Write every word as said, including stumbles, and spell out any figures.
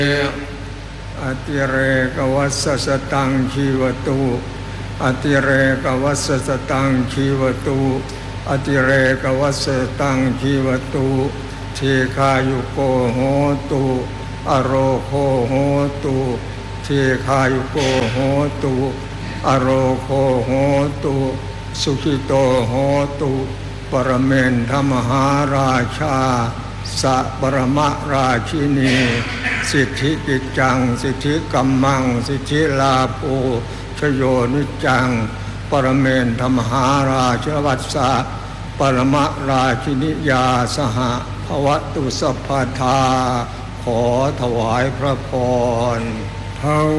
อติเรกวัสสตังชีวตุอติเรกวัสสตังชีวตุอติเรกวัสสตังชีวตุเทคายุโกโหตุอโรโคโหตุเทคายุโกโหตุอโรโคโหตุสุขิโตโหตุปรเมนทมหาราชาสัปรมราชินีสิทธิกิจจังสิทธิกัมมังสิทธิลาโภชโยนิจังปรเมนทมหาราชวัสสะปรมราชินิยาสหภวตุสัพพทาขอถวายพระพร